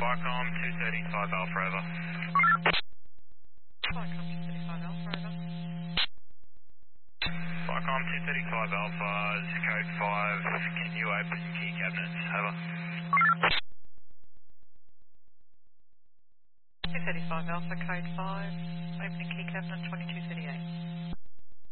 Vicom 235 Alpha over. Vicom 235 Alpha, over. Vicom 235 Alpha, this is code 5. Can you open key cabinets? Over. 235 Alpha, code 5, opening key cabinet 2238.